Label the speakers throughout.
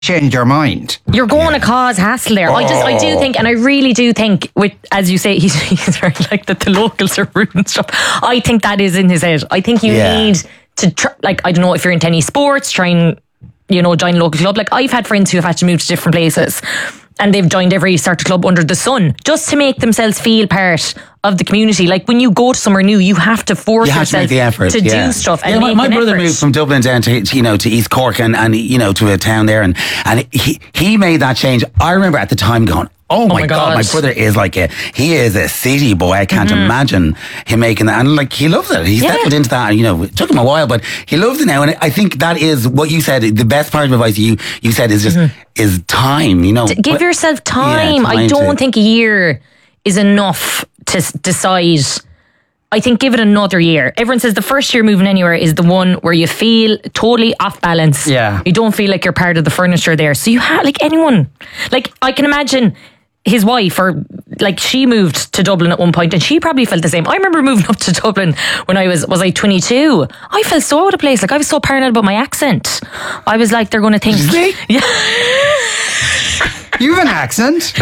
Speaker 1: change your mind.
Speaker 2: You're going to cause hassle there. I do think, and I really do think, with, as you say, he's very like that the locals are rude and stuff. I think that is in his head. I think you need to, I don't know if you're into any sports, try and, join a local club. Like, I've had friends who have had to move to different places and they've joined every sort of club under the sun just to make themselves feel part of the community. Like, when you go to somewhere new, you have to force yourself
Speaker 3: to make the effort,
Speaker 2: to do stuff. And
Speaker 3: my brother moved from Dublin down to to East Cork and to a town there, and he made that change. I remember at the time going, oh my God, my brother is he is a city boy. I can't imagine him making that. And he loves it. He settled into that. It took him a while, but he loves it now. And I think that is what you said. The best part of advice you said is just is time.
Speaker 2: Give yourself time. I don't think a year is enough to decide. I think give it another year. Everyone says the first year moving anywhere is the one where you feel totally off balance.
Speaker 1: Yeah.
Speaker 2: You don't feel like you're part of the furniture there. So you have, anyone. I can imagine his wife, or she moved to Dublin at one point and she probably felt the same. I remember moving up to Dublin when I was 22. I felt so out of place. I was so paranoid about my accent. I was like, they're going to think.
Speaker 1: Really?
Speaker 2: Yeah.
Speaker 1: You have an accent.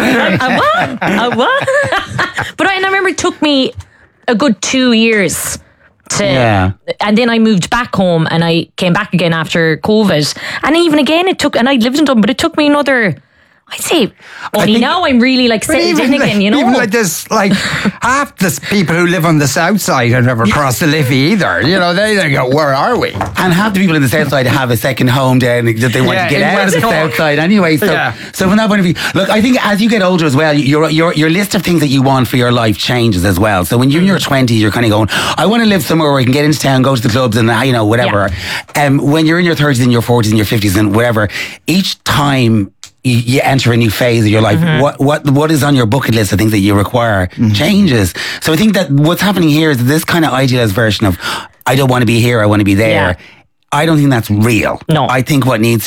Speaker 2: A what? But I remember it took me a good 2 years and then I moved back home and I came back again after COVID. And even again and I lived in Dublin, but it took me another, I'd say, now I'm really settled in again,
Speaker 1: Even this, half the people who live on the south side have never crossed the Liffey either. They go, where are we?
Speaker 3: And half the people in the south side have a second home down that they want to get out of the south side anyway. So from that point of view, look, I think as you get older as well, your list of things that you want for your life changes as well. So when you're in your 20s, you're kind of going, I want to live somewhere where I can get into town, go to the clubs and, whatever. When you're in your 30s and your 40s and your 50s and whatever, each time you enter a new phase of your life, what is on your bucket list of things that you require changes. So I think that what's happening here is this kind of idealized version of, I don't want to be here, I want to be there. I don't think that's real.
Speaker 2: No.
Speaker 3: I think what needs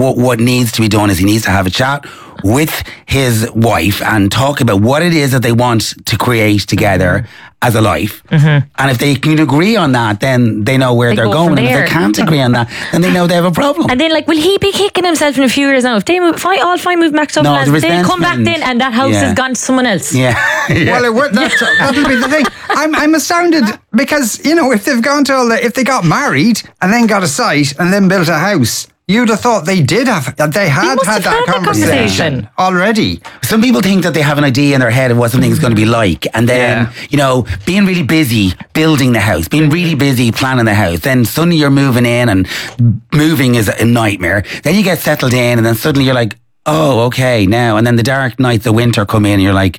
Speaker 3: to be done is he needs to have a chat with his wife and talk about what it is that they want to create together as a life. And if they can agree on that, then they know where they're going. And if they can't agree on that, then they know they have a problem.
Speaker 2: And then, will he be kicking himself in a few years now? If all five move back to Dublin, they'll come back then and that house has gone to someone else.
Speaker 3: Yeah.
Speaker 1: Well, that'll be the thing. I'm astounded because, if they've gone to if they got married and then got a site and then built a house, you'd have thought they had that conversation already.
Speaker 3: Some people think that they have an idea in their head of what something's going to be like, and then being really busy building the house, being really busy planning the house, then suddenly you're moving in, and moving is a nightmare. Then you get settled in, and then suddenly you're like, oh, okay, now. And then the dark nights of winter come in, and you're like,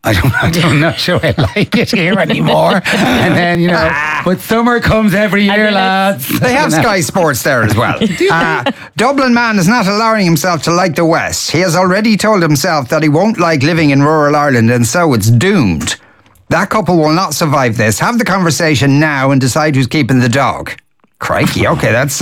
Speaker 3: I'm not sure I like it here anymore. And then, but summer comes every year, lads.
Speaker 1: They have Sky Sports there as well. Dublin man is not allowing himself to like the West. He has already told himself that he won't like living in rural Ireland, and so it's doomed. That couple will not survive this. Have the conversation now and decide who's keeping the dog. Crikey, okay, that's... he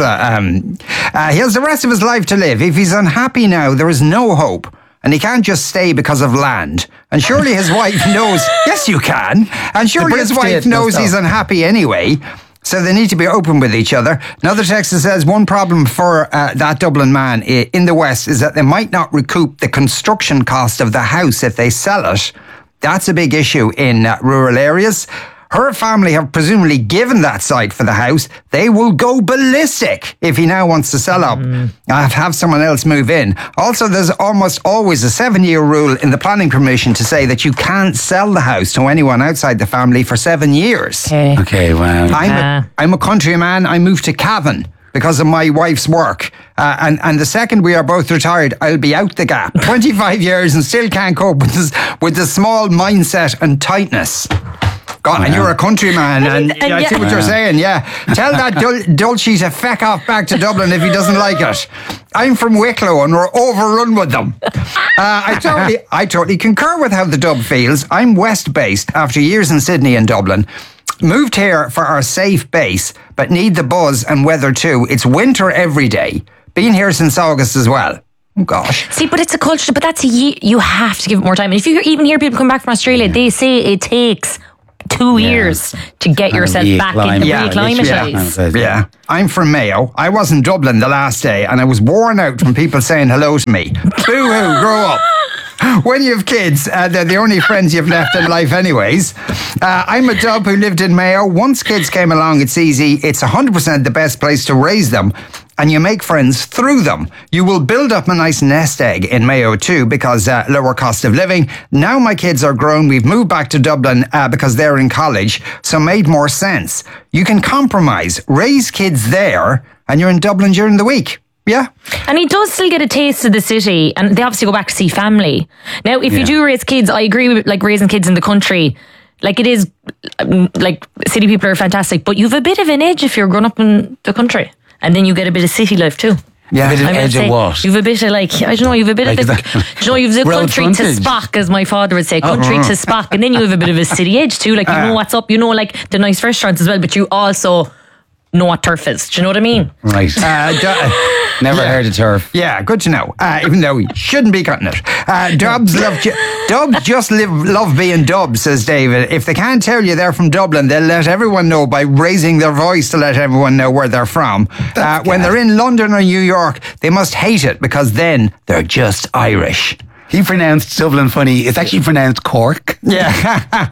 Speaker 1: has the rest of his life to live. If he's unhappy now, there is no hope. And he can't just stay because of land. And surely his wife knows... Yes, you can. And surely his wife knows he's unhappy anyway. So they need to be open with each other. Another text that says one problem for that Dublin man in the West is that they might not recoup the construction cost of the house if they sell it. That's a big issue in rural areas. Her family have presumably given that site for the house. They will go ballistic if he now wants to sell up. Have someone else move in. Also, there's almost always a 7-year rule in the planning permission to say that you can't sell the house to anyone outside the family for 7 years.
Speaker 3: Okay, wow.
Speaker 1: I'm a countryman. I moved to Cavan because of my wife's work. And the second we are both retired, I'll be out the gap. 25 years and still can't cope with the small mindset and tightness. God, and you're a countryman, and I see what you're saying, Tell that Dulcie to feck off back to Dublin if he doesn't like it. I'm from Wicklow and we're overrun with them. I totally concur with how the Dub feels. I'm West-based after years in Sydney and Dublin. Moved here for our safe base, but need the buzz and weather too. It's winter every day. Been here since August as well. Oh, gosh.
Speaker 2: See, but it's a culture, but that's you have to give it more time. And if you even hear people come back from Australia, they say it takes 2 years to get yourself back into reacclimatise.
Speaker 1: Yeah. I'm from Mayo. I was in Dublin the last day and I was worn out from people saying hello to me. Boo-hoo, grow up. When you have kids, they're the only friends you've left in life anyways. I'm a dub who lived in Mayo. Once kids came along, it's easy. It's 100% the best place to raise them. And you make friends through them. You will build up a nice nest egg in Mayo too because lower cost of living. Now my kids are grown. We've moved back to Dublin because they're in college. So made more sense. You can compromise, raise kids there, and you're in Dublin during the week. Yeah.
Speaker 2: And he does still get a taste of the city, and they obviously go back to see family. Now, if you do raise kids, I agree with like raising kids in the country. Like it is, like city people are fantastic, but you have a bit of an edge if you're grown up in the country, and then you get a bit of city life too.
Speaker 3: Yeah, a bit of edge of what?
Speaker 2: You've a bit of like, I don't know, you've a bit of the, you've the country frontage. To Spock, as my father would say, country to Spock, and then you have a bit of a city edge too. Like you know what's up, you know, like the nice restaurants as well, but you also know what turf is. Do you know what I mean?
Speaker 3: Right. Never heard of turf.
Speaker 1: Yeah, good to know. Even though we shouldn't be cutting it. Dubs just love being dubs, says David. If they can't tell you they're from Dublin, they'll let everyone know by raising their voice to let everyone know where they're from. When they're in London or New York, they must hate it because then they're just Irish.
Speaker 3: He pronounced Dublin funny. It's actually pronounced Cork.
Speaker 1: Yeah.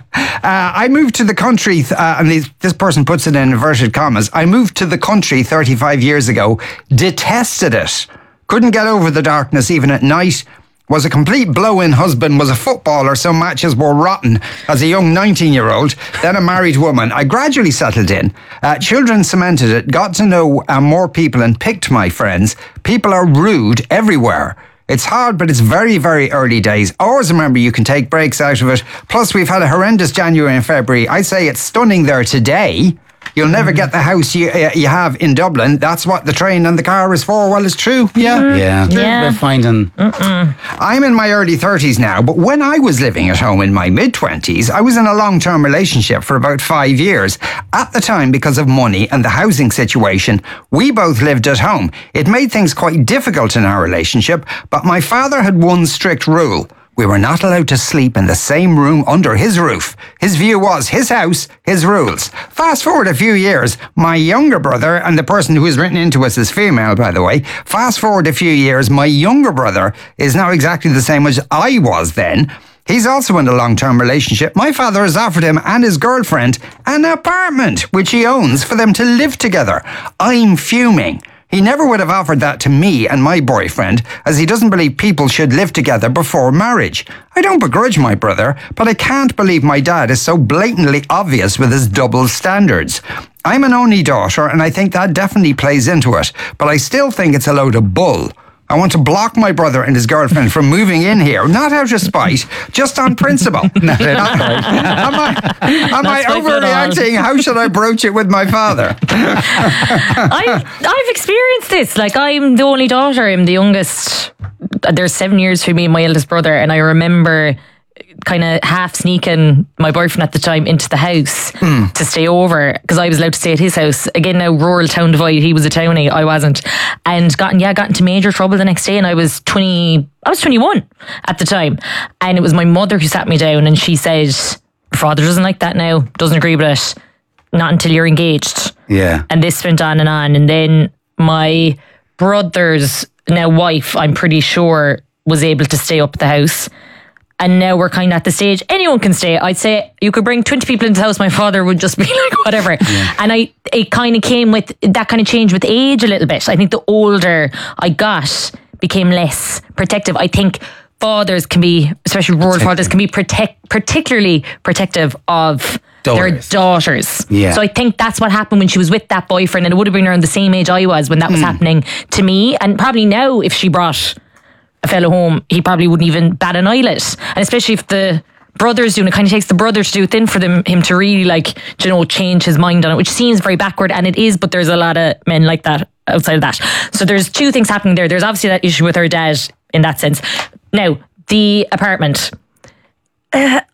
Speaker 1: I moved to the country, and this person puts it in inverted commas. I moved to the country 35 years ago. Detested it. Couldn't get over the darkness even at night. Was a complete blow-in husband. Was a footballer. Some matches were rotten as a young 19-year-old. Then a married woman. I gradually settled in. Children cemented it. Got to know more people and picked my friends. People are rude everywhere. It's hard, but it's very, very early days. Always remember you can take breaks out of it. Plus, we've had a horrendous January and February. I'd say it's stunning there today. You'll never get the house you have in Dublin. That's what the train and the car is for. Well, it's true.
Speaker 3: Yeah. We're finding...
Speaker 1: I'm in my early 30s now, but when I was living at home in my mid-20s, I was in a long-term relationship for about 5 years. At the time, because of money and the housing situation, we both lived at home. It made things quite difficult in our relationship, but my father had one strict rule. We were not allowed to sleep in the same room under his roof. His view was his house, his rules. Fast forward a few years, my younger brother, and the person who is written into us is female, by the way. Fast forward a few years, my younger brother is now exactly the same as I was then. He's also in a long-term relationship. My father has offered him and his girlfriend an apartment, which he owns, for them to live together. I'm fuming. He never would have offered that to me and my boyfriend, as he doesn't believe people should live together before marriage. I don't begrudge my brother, but I can't believe my dad is so blatantly obvious with his double standards. I'm an only daughter, and I think that definitely plays into it, but I still think it's a load of bull. I want to block my brother and his girlfriend from moving in here, not out of spite, just on principle. Am I overreacting? How should I broach it with my father?
Speaker 2: I've experienced this. Like, I'm the only daughter. I'm the youngest. There's 7 years between me and my eldest brother, and I remember kind of half sneaking my boyfriend at the time into the house to stay over because I was allowed to stay at his house. Again, now rural town divide. He was a townie, I wasn't, and got into major trouble the next day. And I was 21 at the time, and it was my mother who sat me down and she said, "Your father doesn't like that now. Doesn't agree with it. Not until you're engaged."
Speaker 3: Yeah.
Speaker 2: And this went on, and then my brother's now wife, I'm pretty sure, was able to stay up at the house. And now we're kind of at the stage, anyone can stay. I'd say you could bring 20 people into the house, my father would just be like, whatever. Yeah. And it kind of came with, that kind of changed with age a little bit. I think the older I got, became less protective. I think fathers can be, especially rural fathers, can be particularly protective of their daughters.
Speaker 3: Yeah.
Speaker 2: So I think that's what happened when she was with that boyfriend, and it would have been around the same age I was when that was happening to me. And probably now, if she brought a fellow home, he probably wouldn't even bat an eyelid. And especially if the brother's doing it, kind of takes the brother to do it thin for him to really change his mind on it, which seems very backward, and it is, but there's a lot of men like that outside of that. So there's two things happening there. There's obviously that issue with her dad in that sense. Now, the apartment,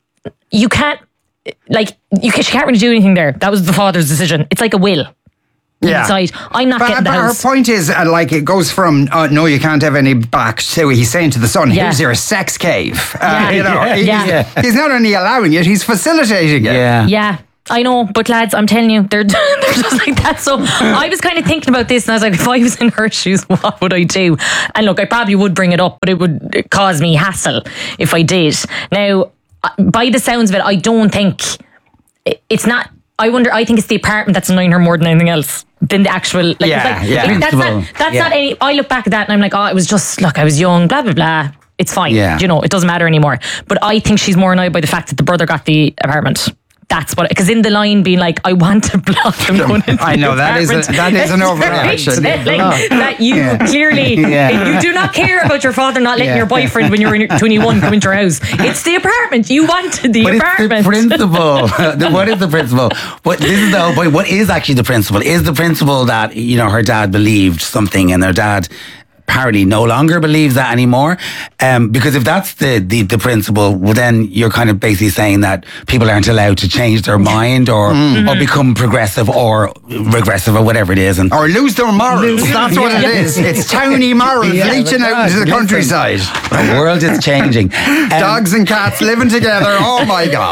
Speaker 2: she can't really do anything there. That was the father's decision. It's like a will. inside. I'm not getting the house.
Speaker 1: Her point is, like, it goes from, no, you can't have any back, to he's saying to the son, here's your sex cave. He's not only allowing it, he's facilitating it.
Speaker 2: Yeah. I know, but lads, I'm telling you, they're just like that. So I was kind of thinking about this and I was like, if I was in her shoes, what would I do? And look, I probably would bring it up, but it would cause me hassle if I did. Now, by the sounds of it, I don't think it's not. I think it's the apartment that's annoying her more than anything else than the actual. That's not any. I look back at that and I'm like, oh, it was just, look, I was young, blah blah blah. It's fine. You know, it doesn't matter anymore. But I think she's more annoyed by the fact that the brother got the apartment. That's what, because in the line being like, I want to block him going into
Speaker 1: I know, that is an overreaction.
Speaker 2: That you clearly, you do not care about your father not letting your boyfriend when you're 21 come into your house. It's the apartment. You wanted the apartment.
Speaker 3: It's the principle. What is the principle? This is the whole point. What is actually the principle? Is the principle that, you know, her dad believed something and her dad apparently no longer believes that anymore, because if that's the principle, well, then you're kind of basically saying that people aren't allowed to change their mind or become progressive or regressive or whatever it is,
Speaker 1: or lose their morals. That's what it is. It's towny morals leaching out into the countryside.
Speaker 3: The world is changing.
Speaker 1: Dogs and cats living together. Oh my God.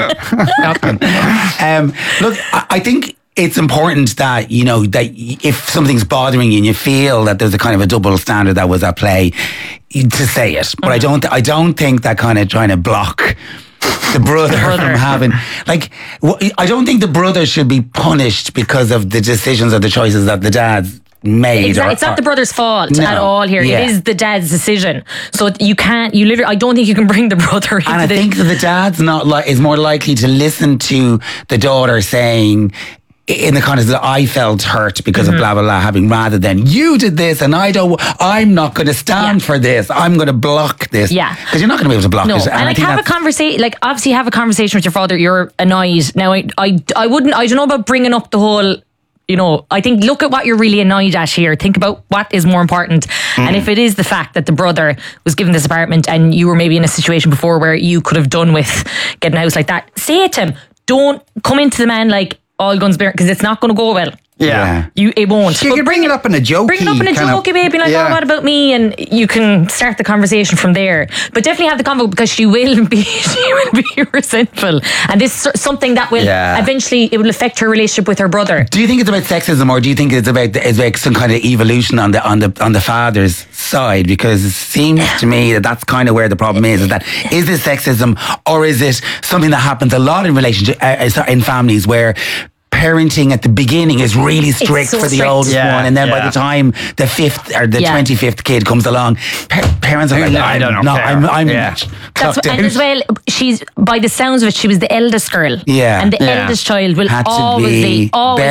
Speaker 3: Look, I think it's important that, you know, that if something's bothering you and you feel that there's a kind of a double standard that was at play, to say it. But I don't think that kind of trying to block the brother from having, like, I don't think the brother should be punished because of the decisions or the choices that the dad's made.
Speaker 2: Exactly. It's not the brother's fault at all here. It is the dad's decision. So I don't think you can bring the brother into
Speaker 3: And I think that the dad's is more likely to listen to the daughter saying, in the context that I felt hurt because of blah blah blah, having, rather than you did this and I'm not going to stand for this. I'm going to block this. Because you're not going to be able to block this.
Speaker 2: And have a conversation. Like, obviously, have a conversation with your father. You're annoyed now. I don't know about bringing up the whole. You know, I think look at what you're really annoyed at here. Think about what is more important. And if it is the fact that the brother was given this apartment and you were maybe in a situation before where you could have done with getting a house like that, say it to him. Don't come into the man like all guns blazing, because it's not going to go well. It won't.
Speaker 1: You can bring it up in a jokey.
Speaker 2: Bring it up in a jokey way, be like, oh, what about me? And you can start the conversation from there. But definitely have the convo, because she will be resentful. And this is something that will eventually, it will affect her relationship with her brother.
Speaker 3: Do you think it's about sexism, or do you think it's about some kind of evolution on the father's side? Because it seems to me that that's kind of where the problem is this sexism, or is it something that happens a lot in relationship in families where parenting at the beginning is really strict for the oldest one, and then by the time the 5th or the 25th kid comes along, parents are like, I don't know. I'm
Speaker 2: and as well, she's, by the sounds of it, she was the eldest girl, and the eldest child will always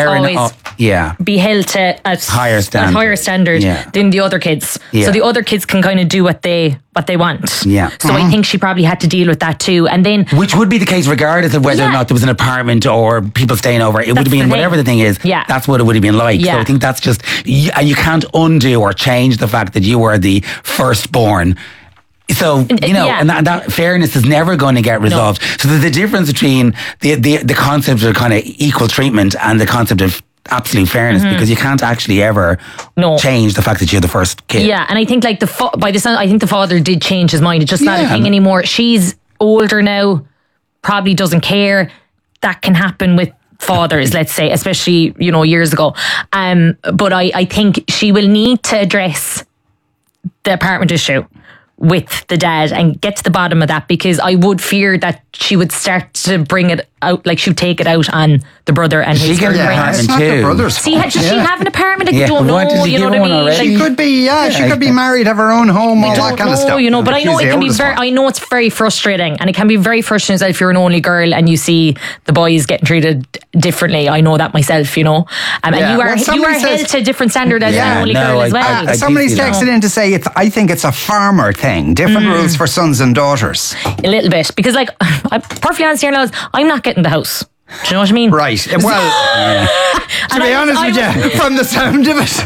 Speaker 2: be held to a higher standard than the other kids. So the other kids can kind of do what they want. So I think she probably had to deal with that too. And then,
Speaker 3: which would be the case regardless of whether or not there was an apartment or people staying over. It would have been whatever the thing is. That's what it would have been like. So I think that's just, and you can't undo or change the fact that you were the firstborn. So, you know, and that fairness is never going to get resolved. So there's a difference between the concept of kind of equal treatment and the concept of absolute fairness, because you can't actually ever change the fact that you're the first kid.
Speaker 2: Yeah, and I think like I think the father did change his mind. It's just not a thing anymore. She's older now, probably doesn't care. That can happen with fathers, let's say, especially, you know, years ago. But I think she will need to address the apartment issue with the dad and get to the bottom of that, because I would fear that she would start to bring it out, like she'd take it out on the brother and his friends.
Speaker 1: It's not the brother's fault.
Speaker 2: Does she have an apartment? Like, you don't know, you know what I mean?
Speaker 1: She could be, she could be married, have her own home, all that kind of stuff.
Speaker 2: You know, but I know it can be I know it's very frustrating, and it can be very frustrating if you're an only girl and you see the boys getting treated differently. I know that myself, you know. And you are held to a different standard as an only girl as well.
Speaker 1: Somebody's texted in to say, I think it's a farmer thing. Different rules for sons and daughters.
Speaker 2: A little bit. Because, like, I'm perfectly honest here now, I'm not getting the house. Do you know what I mean?
Speaker 1: Right. Well, to be honest with you, from the sound of it.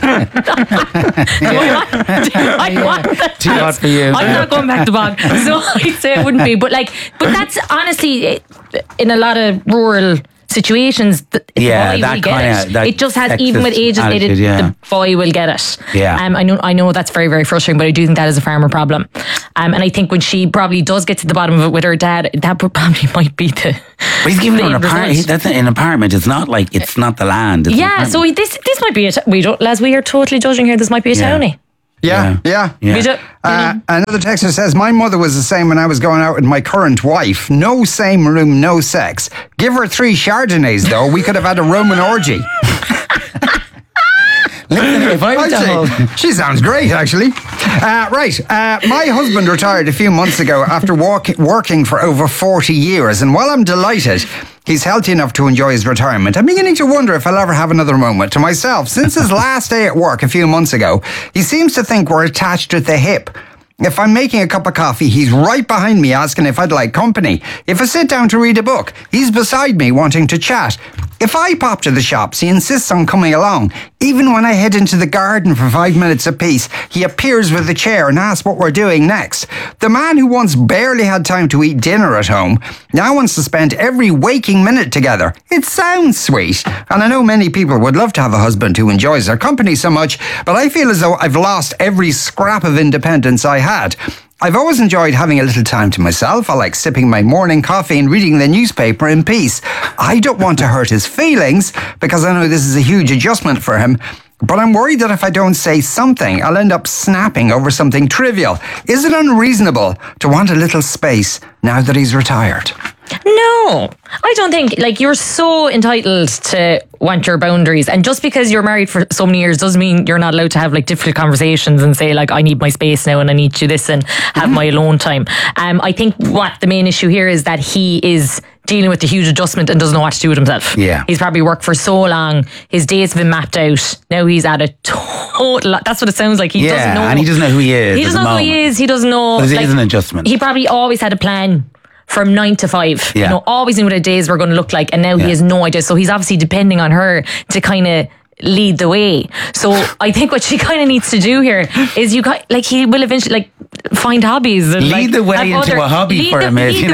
Speaker 2: I want that.
Speaker 3: Too hot for you.
Speaker 2: I'm not going back to Bog. So I'd say it wouldn't be. But that's honestly, in a lot of rural situations, the boy will get it. It just has, even with ages, the boy will get it.
Speaker 3: Yeah.
Speaker 2: I know that's very, very frustrating, but I do think that is a farmer problem. And I think when she probably does get to the bottom of it with her dad, that probably might be the.
Speaker 3: But he's giving her an apartment. That's an apartment. It's not like, it's not the land. It's
Speaker 2: so this might be we are totally judging here. This might be a townie.
Speaker 1: Yeah. Another texter says, my mother was the same when I was going out with my current wife. No same room, no sex. Give her 3 Chardonnays, though. We could have had a Roman orgy.
Speaker 3: Listen, if I was
Speaker 1: she sounds great, actually. My husband retired a few months ago after working for over 40 years. And while I'm delighted he's healthy enough to enjoy his retirement, I'm beginning to wonder if I'll ever have another moment to myself. Since his last day at work a few months ago, he seems to think we're attached at the hip. If I'm making a cup of coffee, he's right behind me asking if I'd like company. If I sit down to read a book, he's beside me wanting to chat. If I pop to the shops, he insists on coming along. Even when I head into the garden for 5 minutes apiece, he appears with a chair and asks what we're doing next. The man who once barely had time to eat dinner at home now wants to spend every waking minute together. It sounds sweet, and I know many people would love to have a husband who enjoys their company so much, but I feel as though I've lost every scrap of independence I had. I've always enjoyed having a little time to myself. I like sipping my morning coffee and reading the newspaper in peace. I don't want to hurt his feelings because I know this is a huge adjustment for him. But I'm worried that if I don't say something, I'll end up snapping over something trivial. Is it unreasonable to want a little space now that he's retired?
Speaker 2: No, I don't think, you're so entitled to want your boundaries, and just because you're married for so many years doesn't mean you're not allowed to have difficult conversations and say I need my space now and I need to do this and have my alone time. I think what the main issue here is that he is dealing with a huge adjustment and doesn't know what to do with himself.
Speaker 3: Yeah.
Speaker 2: He's probably worked for so long, his days have been mapped out, now he's at a total, that's what it sounds like. He doesn't know,
Speaker 3: and he doesn't know who he is.
Speaker 2: He doesn't know who he is, he doesn't know.
Speaker 3: It is an adjustment.
Speaker 2: He probably always had a plan from 9 to 5.
Speaker 3: Yeah.
Speaker 2: Always knew what the days were going to look like, and now he has no idea. So he's obviously depending on her to kind of lead the way. So I think what she kind of needs to do here is he will eventually find hobbies and
Speaker 3: lead the way into a hobby for him. Lead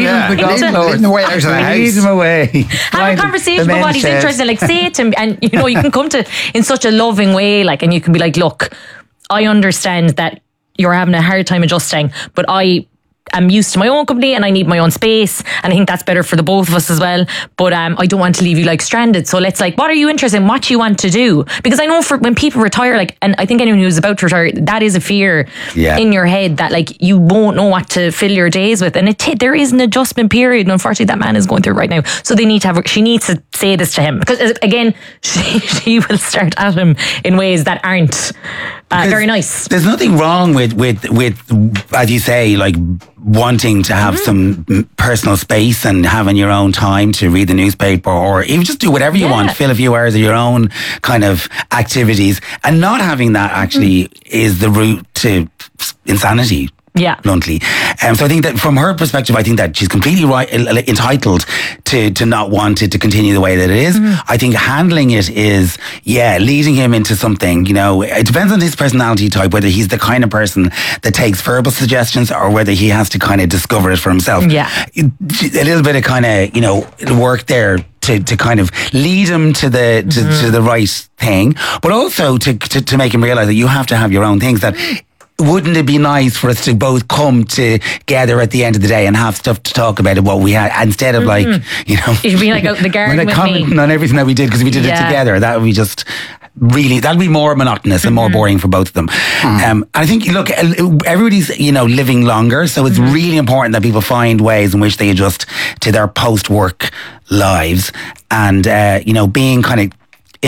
Speaker 1: the way out of the house.
Speaker 3: Lead him away.
Speaker 2: Have a conversation about what he's interested in. Say it to him, and you can come to in such a loving way, and you can be look, I understand that you're having a hard time adjusting, but I'm used to my own company and I need my own space, and I think that's better for the both of us as well. But I don't want to leave you stranded. So let's what are you interested in? What you want to do? Because I know for when people retire, and I think anyone who's about to retire, that is a fear in your head that you won't know what to fill your days with, and there is an adjustment period, and unfortunately that man is going through it right now. So they need to she needs to say this to him, because again she will start at him in ways that aren't very nice.
Speaker 3: There's nothing wrong with as you say, wanting to have some personal space and having your own time to read the newspaper, or even just do whatever you want, fill a few hours of your own kind of activities, and not having that actually is the route to insanity.
Speaker 2: Yeah.
Speaker 3: Bluntly. So I think that from her perspective, I think that she's completely entitled to not want it to continue the way that it is. I think handling it is, leading him into something, it depends on his personality type, whether he's the kind of person that takes verbal suggestions or whether he has to kind of discover it for himself.
Speaker 2: Yeah.
Speaker 3: A little bit of kind of, work there to kind of lead him to the right thing, but also to make him realize that you have to have your own things. That wouldn't it be nice for us to both come together at the end of the day and have stuff to talk about what we had, instead of
Speaker 2: you'd be out the garden with
Speaker 3: commenting on everything that we did because we did it together. That would be just really, that'll be more monotonous and more boring for both of them. I think, look, everybody's, living longer, so it's really important that people find ways in which they adjust to their post-work lives, and, being kind of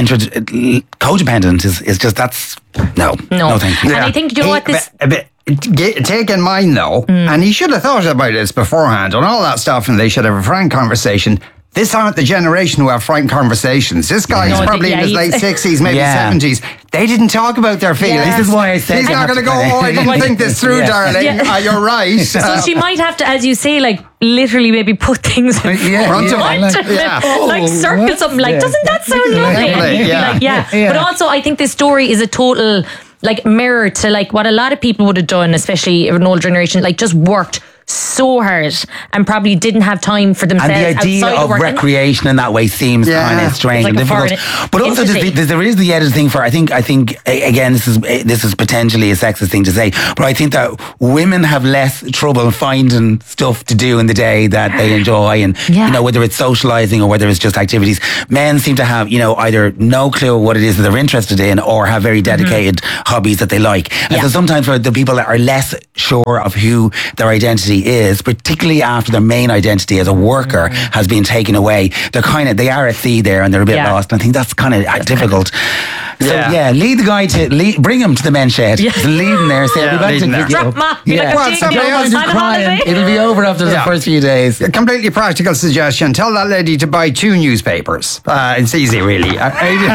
Speaker 3: codependent is just, that's no thank you.
Speaker 2: And I think what this
Speaker 1: take in mind though, and he should have thought about this beforehand and all that stuff, and they should have a frank conversation. This aren't the generation who have frank conversations. This guy's probably in his late 60s, maybe 70s. They didn't talk about their feelings.
Speaker 3: This is why I said
Speaker 1: he's not going to go, I didn't think this through, darling. You're right.
Speaker 2: So she might have to, as you say, literally maybe put things in front of him. Circle something doesn't that sound lovely? But also I think this story is a total mirror to what a lot of people would have done, especially an older generation, just worked so hard and probably didn't have time for themselves.
Speaker 3: And the idea
Speaker 2: of
Speaker 3: recreation in that way seems kind of strange and difficult. But also, there is the added thing for, I think again, this is potentially a sexist thing to say, but I think that women have less trouble finding stuff to do in the day that they enjoy, and whether it's socializing or whether it's just activities. Men seem to have either no clue what it is that they're interested in, or have very dedicated hobbies that they like. And so sometimes for the people that are less sure of who their identity is, particularly after their main identity as a worker has been taken away, they are at sea there and they're a bit lost. And I think that's kind of difficult. So lead the guy bring him to the men's shed. Leave him there. Say,
Speaker 2: Drop ma.
Speaker 3: Crying. It'll be over after the first few days.
Speaker 1: A completely practical suggestion. Tell that lady to buy 2 newspapers. It's easy, really. Adrian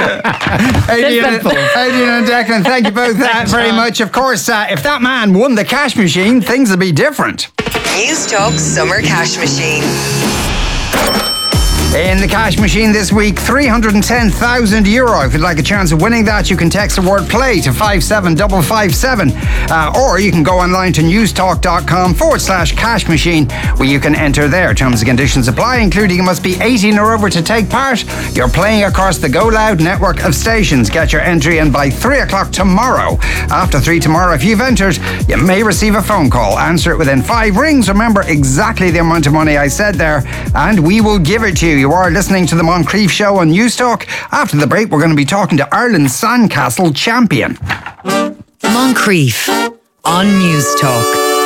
Speaker 1: and Declan, thank you both very much. Of course, if that man won the cash machine, things would be different.
Speaker 4: News Talk Summer Cash Machine.
Speaker 1: In the cash machine this week, €310,000. If you'd like a chance of winning that, you can text the word play to 57557. Or you can go online to newstalk.com/cash machine, where you can enter there. Terms and conditions apply, including you must be 18 or over to take part. You're playing across the Go Loud network of stations. Get your entry in by 3 o'clock tomorrow. After 3 tomorrow, if you've entered, you may receive a phone call. Answer it within 5 rings. Remember exactly the amount of money I said there, and we will give it to you. You are listening to the Moncrief Show on News Talk. After the break, we're going to be talking to Ireland's Sandcastle champion.
Speaker 4: Moncrief on News Talk.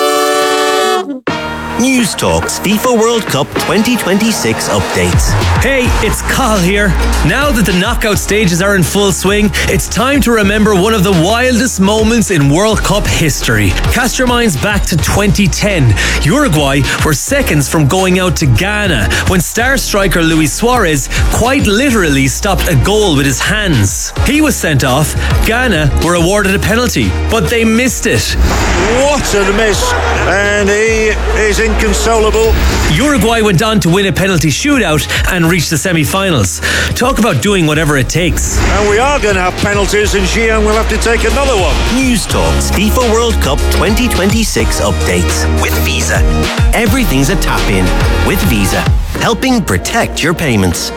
Speaker 5: News Talk's FIFA World Cup 2026 updates.
Speaker 6: Hey, it's Carl here. Now that the knockout stages are in full swing, it's time to remember one of the wildest moments in World Cup history. Cast your minds back to 2010. Uruguay were seconds from going out to Ghana when star striker Luis Suarez quite literally stopped a goal with his hands. He was sent off. Ghana were awarded a penalty, but they missed it.
Speaker 7: What a miss! And he is inconsolable.
Speaker 6: Uruguay went on to win a penalty shootout and reach the semi-finals. Talk about doing whatever it takes.
Speaker 7: And we are going to have penalties, and Xi'an will have to take another one.
Speaker 5: News Talk's FIFA World Cup 2026 updates with Visa. Everything's a tap-in with Visa, helping protect your payments.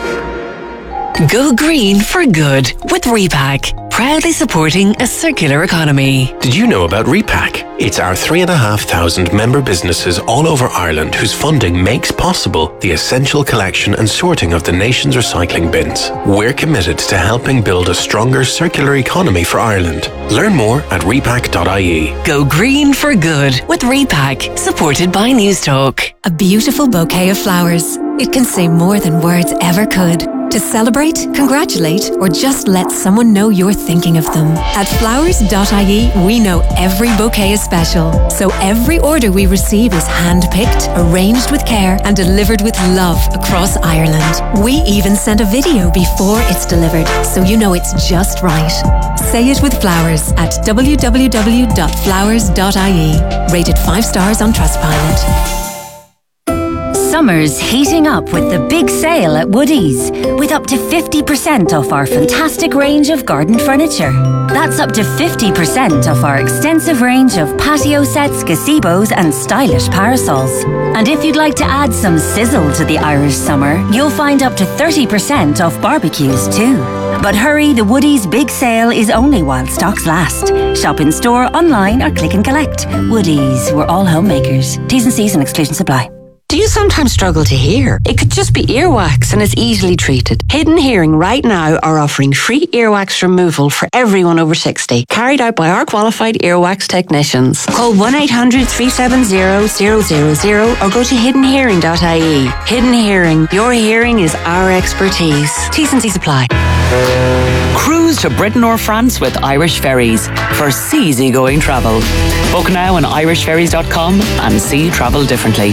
Speaker 4: Go green for good with Repack, proudly supporting a circular economy.
Speaker 8: Did you know about Repack? It's our 3,500 member businesses all over Ireland whose funding makes possible the essential collection and sorting of the nation's recycling bins. We're committed to helping build a stronger circular economy for Ireland. Learn more at repack.ie.
Speaker 4: Go green for good with Repack, supported by News Talk.
Speaker 9: A beautiful bouquet of flowers. It can say more than words ever could. To celebrate, congratulate, or just let someone know you're thinking of them. At flowers.ie, we know every bouquet is special. So every order we receive is hand-picked, arranged with care, and delivered with love across Ireland. We even send a video before it's delivered, so you know it's just right. Say it with Flowers at www.flowers.ie. Rated 5 stars on Trustpilot.
Speaker 10: Summer's heating up with the big sale at Woodies, with up to 50% off our fantastic range of garden furniture. That's up to 50% off our extensive range of patio sets, gazebos and stylish parasols. And if you'd like to add some sizzle to the Irish summer, you'll find up to 30% off barbecues too. But hurry, the Woodies big sale is only while stocks last. Shop in store, online or click and collect. Woodies, we're all homemakers. T's and C's and exclusions apply.
Speaker 11: Do you sometimes struggle to hear? It could just be earwax and it's easily treated. Hidden Hearing right now are offering free earwax removal for everyone over 60, carried out by our qualified earwax technicians. Call 1-800-370-000 or go to hiddenhearing.ie. Hidden Hearing, your hearing is our expertise. T's and C's apply.
Speaker 12: Cruise to Britain or France with Irish Ferries for easygoing travel. Book now on irishferries.com and see travel differently.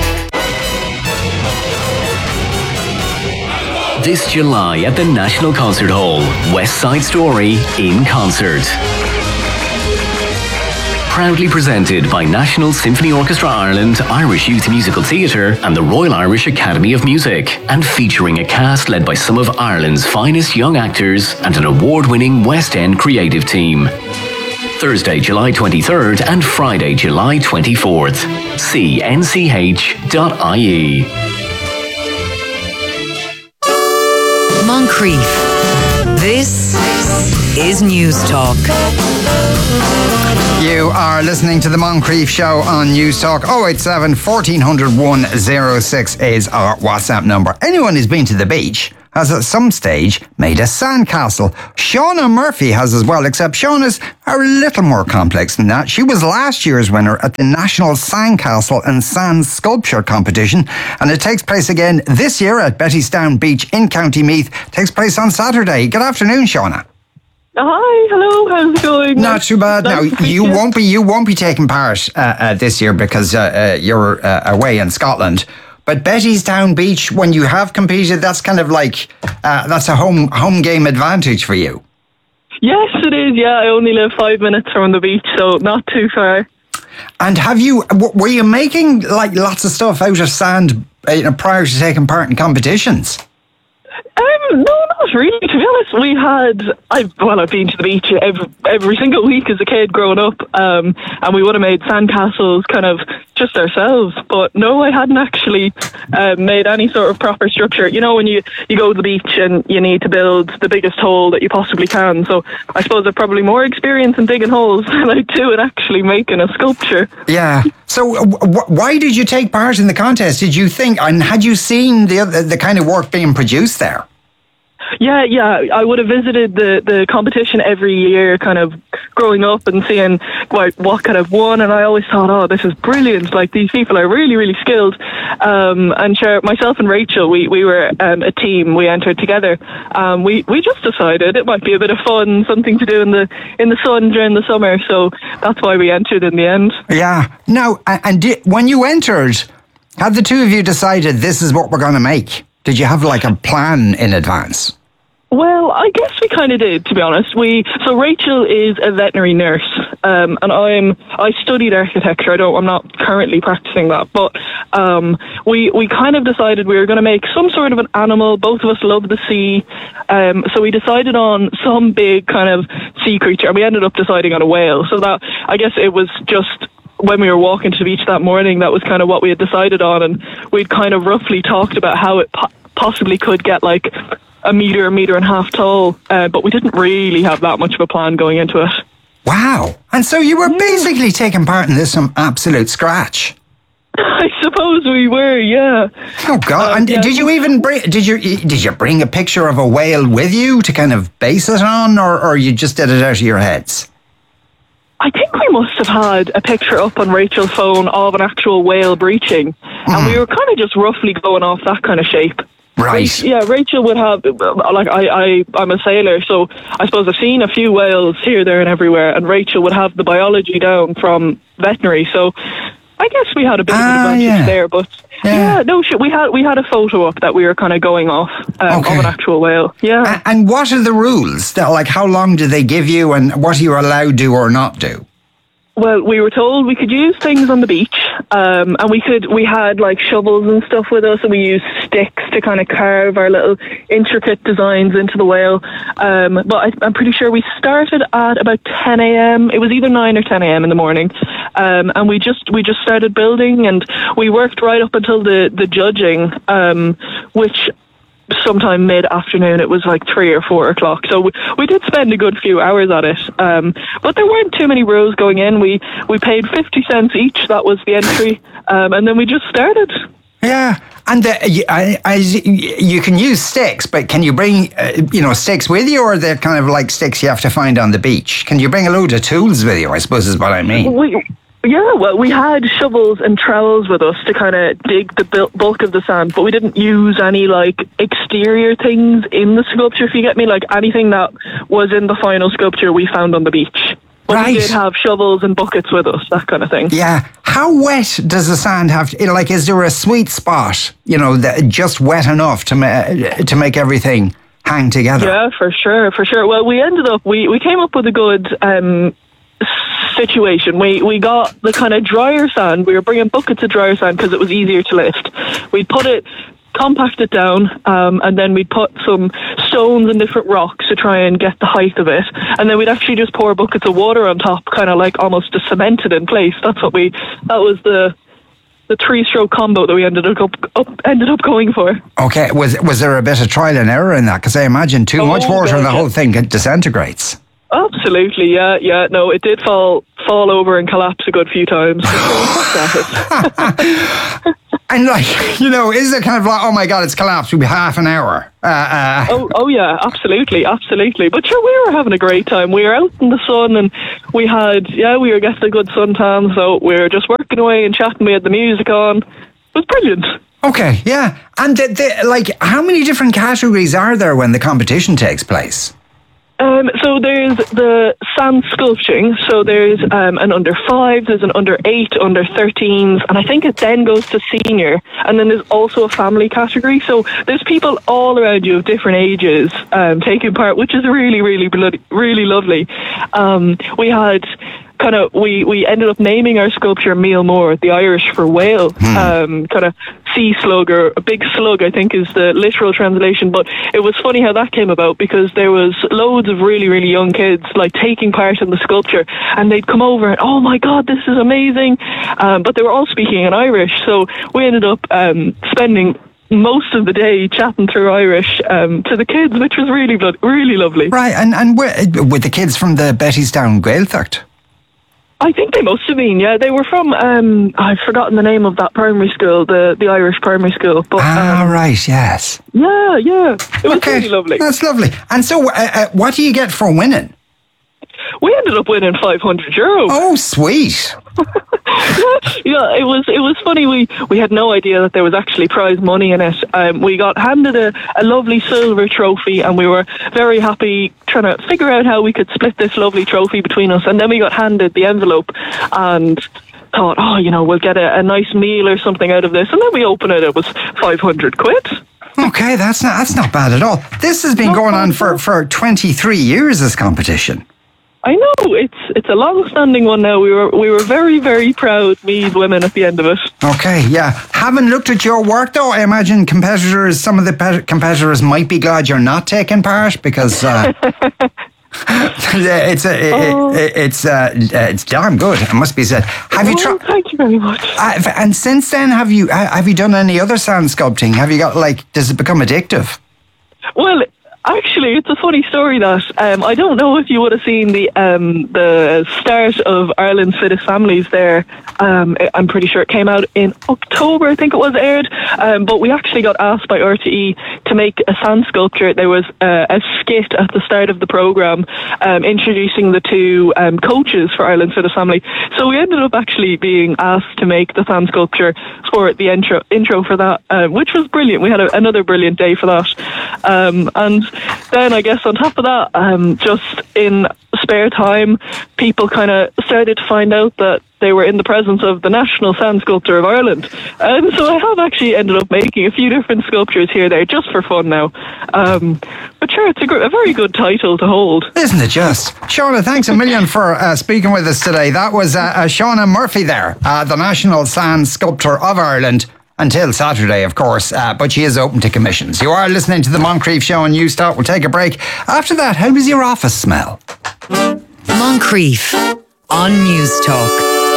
Speaker 13: This July at the National Concert Hall, West Side Story in concert. Proudly presented by National Symphony Orchestra Ireland, Irish Youth Musical Theatre and the Royal Irish Academy of Music, and featuring a cast led by some of Ireland's finest young actors and an award-winning West End creative team. Thursday, July 23rd and Friday, July 24th. See nch.ie.
Speaker 4: Moncrief. This is News Talk.
Speaker 1: You are listening to the Moncrief Show on News Talk. 087 1400 106 is our WhatsApp number. Anyone who's been to the beach has at some stage made a sandcastle. Shauna Murphy has as well, except Shauna's are a little more complex than that. She was last year's winner at the National Sandcastle and Sand Sculpture Competition, and it takes place again this year at Bettystown Beach in County Meath. It takes place on Saturday. Good afternoon, Shauna.
Speaker 14: Hi, hello, how's it going?
Speaker 1: Not too bad. Now, you won't be taking part this year because you're away in Scotland. But Bettystown Beach, when you have competed, that's kind of like that's a home game advantage for you.
Speaker 14: Yes, it is. Yeah, I only live 5 minutes from the beach, so not too far.
Speaker 1: And were you making like lots of stuff out of sand prior to taking part in competitions?
Speaker 14: No, not really. To be honest, I've been to the beach every single week as a kid growing up, and we would have made sandcastles kind of just ourselves. But no, I hadn't actually made any sort of proper structure. You know, when you go to the beach and you need to build the biggest hole that you possibly can. So I suppose I've probably more experience in digging holes than I do in actually making a sculpture.
Speaker 1: Yeah. So why did you take part in the contest? Did you think, and had you seen the kind of work being produced there?
Speaker 14: Yeah, I would have visited the competition every year kind of growing up and seeing what kind of won, and I always thought, oh, this is brilliant, like these people are really, really skilled. And sure, myself and Rachel, we were a team, we entered together. We just decided it might be a bit of fun, something to do in the sun during the summer, so that's why we entered in the end.
Speaker 1: Yeah. Now, and when you entered, had the two of you decided this is what we're going to make? Did you have like a plan in advance?
Speaker 14: Well, I guess we kind of did, to be honest. So Rachel is a veterinary nurse, and I studied architecture. I'm not currently practicing that, but we kind of decided we were going to make some sort of an animal. Both of us love the sea, so we decided on some big kind of sea creature, and we ended up deciding on a whale. So that, I guess it was just when we were walking to the beach that morning, that was kind of what we had decided on, and we'd kind of roughly talked about how it possibly could get like a metre and a half tall, but we didn't really have that much of a plan going into it.
Speaker 1: Wow. And so you were basically taking part in this from absolute scratch.
Speaker 14: I suppose we were, yeah.
Speaker 1: Oh God! And did you even did you bring a picture of a whale with you to kind of base it on, or you just did it out of your heads?
Speaker 14: I think we must have had a picture up on Rachel's phone of an actual whale breaching, and we were kind of just roughly going off that kind of shape.
Speaker 1: Right.
Speaker 14: Yeah, Rachel would have, like, I'm a sailor, so I suppose I've seen a few whales here, there and everywhere, and Rachel would have the biology down from veterinary, so I guess we had a bit of an advantage there, but we had a photo up that we were kind of going off of an actual whale. Yeah.
Speaker 1: And what are the rules? Like, how long do they give you, and what are you allowed to do or not do?
Speaker 14: Well, we were told we could use things on the beach, and we had like shovels and stuff with us, and we used sticks to kind of carve our little intricate designs into the whale. But I'm pretty sure we started at about 10 a.m. It was either 9 or 10 a.m. in the morning, and we just started building, and we worked right up until the judging, which sometime mid-afternoon. It was like 3 or 4 o'clock, so we did spend a good few hours at it, but there weren't too many rows going in. We paid 50 cents each, that was the entry, and then we just started.
Speaker 1: Yeah. And you can use sticks, but can you bring sticks with you, or they're kind of like sticks you have to find on the beach? Can you bring a load of tools with you, I suppose is what I mean?
Speaker 14: We had shovels and trowels with us to kind of dig the bulk of the sand, but we didn't use any like exterior things in the sculpture, if you get me, like anything that was in the final sculpture we found on the beach. But we did have shovels and buckets with us, that kind of thing.
Speaker 1: Yeah. How wet does the sand have to, like, is there a sweet spot, that just wet enough to make everything hang together?
Speaker 14: Yeah, for sure. Well, we ended up, we came up with a good situation. We got the kind of drier sand. We were bringing buckets of drier sand because it was easier to lift. We put it compact it down, and then we'd put some stones and different rocks to try and get the height of it, and then we'd actually just pour buckets of water on top, kind of like almost to cement it in place. That was the 3-stroke combo that we ended up going for.
Speaker 1: Okay, was there a bit of trial and error in that? Because I imagine too much water and the whole thing disintegrates.
Speaker 14: Absolutely, yeah. No, it did fall over and collapse a good few times.
Speaker 1: And is it kind of like, oh my God, it's collapsed, we'll be half an hour?
Speaker 14: Oh yeah, absolutely. But sure, we were having a great time. We were out in the sun, and we were getting a good suntan, so we were just working away and chatting. We had the music on. It was brilliant.
Speaker 1: Okay, yeah. And how many different categories are there when the competition takes place?
Speaker 14: So there's the sand sculpting. So there's an under 5, there's an under 8, under 13s, and I think it then goes to senior. And then there's also a family category. So there's people all around you of different ages taking part, which is really, really, really lovely. We had we ended up naming our sculpture Mealmore, the Irish for whale, kind of sea slug, or a big slug, I think is the literal translation. But it was funny how that came about, because there was loads of really, really young kids like taking part in the sculpture, and they'd come over and, oh my God, this is amazing. But they were all speaking in Irish, so we ended up spending most of the day chatting through Irish to the kids, which was really, really lovely.
Speaker 1: Right, and with the kids from the Bettystown Gaeltacht?
Speaker 14: I think they must have been, yeah. They were from, I've forgotten the name of that primary school, the Irish primary school. But,
Speaker 1: right, yes.
Speaker 14: Yeah. It was really lovely.
Speaker 1: That's lovely. And so, what do you get for winning?
Speaker 14: We ended up winning €500.
Speaker 1: Oh, sweet.
Speaker 14: Yeah, it was funny. We had no idea that there was actually prize money in it. We got handed a lovely silver trophy, and we were very happy trying to figure out how we could split this lovely trophy between us. And then we got handed the envelope and thought, we'll get a nice meal or something out of this. And then we opened it. It was £500.
Speaker 1: Okay, that's not bad at all. This has been going on for 23 years, this competition.
Speaker 14: I know, it's a long-standing one now. We were very, very proud, Meath women, at the end of it. Okay, yeah. Having looked at your work, though, I imagine some of the competitors might be glad you're not taking part, because it's damn good, it must be said. Have you tried? Thank you very much. And since then, have you done any other sand sculpting? Have you got does it become addictive? Well, actually, it's a funny story that I don't know if you would have seen the start of Ireland's Fittest Families there. I'm pretty sure it came out in October, I think it was aired. But we actually got asked by RTE to make a sand sculpture. There was a skit at the start of the programme introducing the two coaches for Ireland's Fittest Family. So we ended up actually being asked to make the sand sculpture for the intro for that, which was brilliant. We had another brilliant day for that. And then I guess on top of that, just in spare time, people kind of started to find out that they were in the presence of the national sand sculptor of Ireland. And so I have actually ended up making a few different sculptures here there just for fun now. But sure, it's a very good title to hold. Isn't it just? Shauna, thanks a million for speaking with us today. That was Shauna Murphy there, the national sand sculptor of Ireland. Until Saturday, of course, but she is open to commissions. You are listening to the Moncrief Show on Newstart. We'll take a break. After that, how does your office smell?
Speaker 15: Moncrief on Newstalk.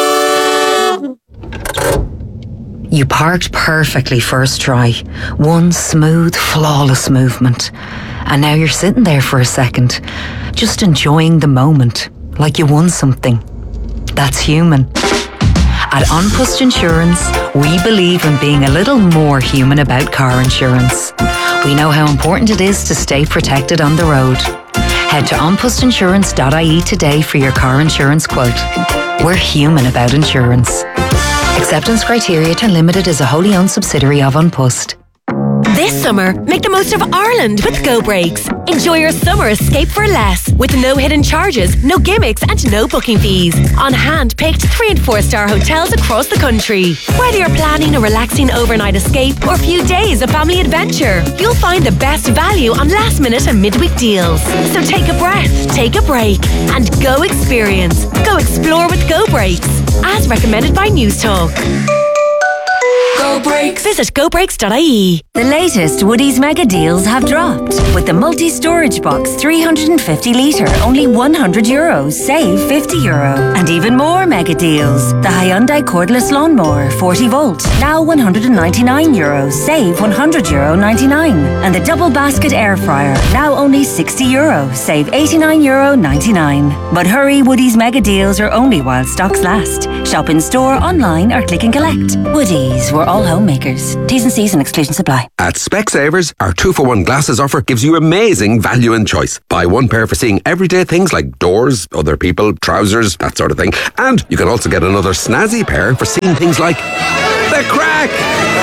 Speaker 15: You parked perfectly first try. One smooth, flawless movement. And now you're sitting there for a second, just enjoying the moment, like you won something. That's human. At An Post Insurance, we believe in being a little more human about car insurance. We know how important it is to stay protected on the road. Head to onpostinsurance.ie today for your car insurance quote. We're human about insurance. Acceptance Criteria Limited is a wholly owned subsidiary of An Post.
Speaker 16: This summer, make the most of Ireland with Go Breaks. Enjoy your summer escape for less, with no hidden charges, no gimmicks and no booking fees. On hand-picked 3- and 4-star hotels across the country. Whether you're planning a relaxing overnight escape or a few days of family adventure, you'll find the best value on last-minute and midweek deals. So take a breath, take a break, and go experience. Go explore with Go Breaks, as recommended by Newstalk.
Speaker 9: Go
Speaker 16: Go Brakes. Visit gobrakes.ie.
Speaker 10: The latest Woodies mega deals have dropped. With the multi-storage box 350 litre, only €100, save €50. And even more mega deals. The Hyundai cordless lawnmower 40 volt, now €199, save €100.99. And the double basket air fryer, now only €60, save €89.99. But hurry, Woodies mega deals are only while stocks last. Shop in store, online or click and collect. Woodies, we're all homemakers. T's and C's and exclusions apply.
Speaker 17: At Specsavers, our 2-for-1 glasses offer gives you amazing value and choice. Buy one pair for seeing everyday things like doors, other people, trousers, that sort of thing. And you can also get another snazzy pair for seeing things like the crack.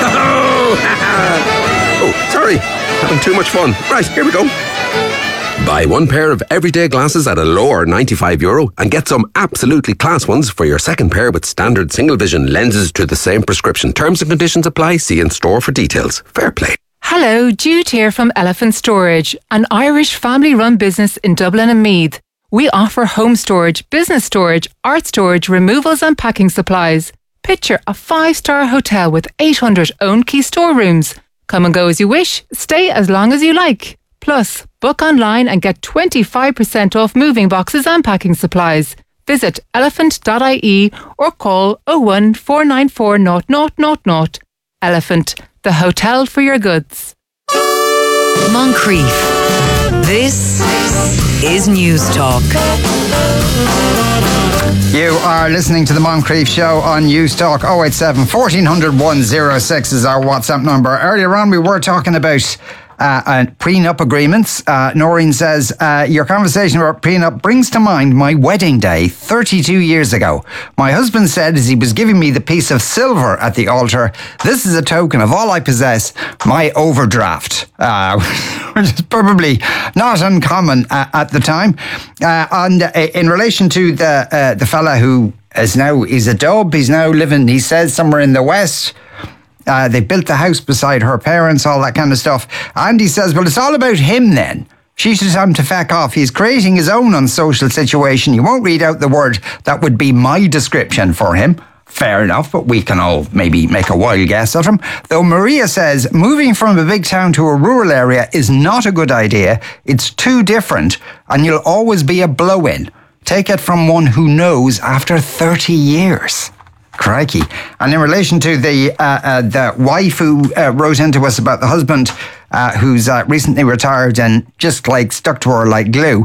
Speaker 17: Oh, sorry. Having too much fun. Right, here we go. Buy one pair of everyday glasses at a lower €95 and get some absolutely class ones for your second pair with standard single vision lenses to the same prescription. Terms and conditions apply. See in store for details. Fair play.
Speaker 18: Hello, Jude here from Elephant Storage, an Irish family-run business in Dublin and Meath. We offer home storage, business storage, art storage, removals and packing supplies. Picture a 5-star hotel with 800 own key storerooms. Come and go as you wish, stay as long as you like. Plus, book online and get 25% off moving boxes and packing supplies. Visit elephant.ie or call 01 494 0000. Elephant, the hotel for your goods.
Speaker 15: Moncrief. This is News Talk.
Speaker 1: You are listening to the Moncrief Show on News Talk. 087 1400 106 is our WhatsApp number. Earlier on, we were talking about prenup agreements. Noreen says, your conversation about prenup brings to mind my wedding day 32 years ago. My husband said as he was giving me the piece of silver at the altar, this is a token of all I possess, my overdraft. Which is probably not uncommon at the time. And in relation to the fella who he's a dub, he's now living, he says, somewhere in the West. They built the house beside her parents, all that kind of stuff. And he says, well, it's all about him then. She should tell him to feck off. He's creating his own unsocial situation. You won't read out the word that would be my description for him. Fair enough, but we can all maybe make a wild guess at him. Though Maria says, moving from a big town to a rural area is not a good idea. It's too different and you'll always be a blow-in. Take it from one who knows after 30 years. Crikey. And in relation to the wife who wrote into us about the husband who's recently retired and just like stuck to her like glue,